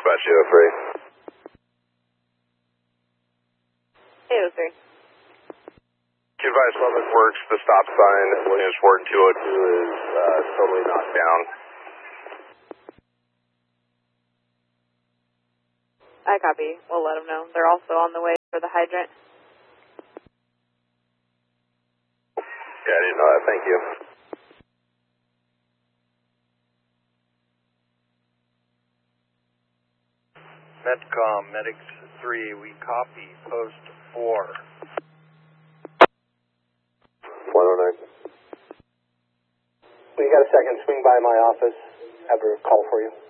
Dispatch 203. 803. Q advise public works, the stop sign at Williamsport 202 is totally knocked down. I copy. We'll let them know. They're also on the way for the hydrant. Yeah, I didn't know that. Thank you. Medcom, Medics 3, we copy, post 4. 109. When you got a second, swing by my office, have her call for you.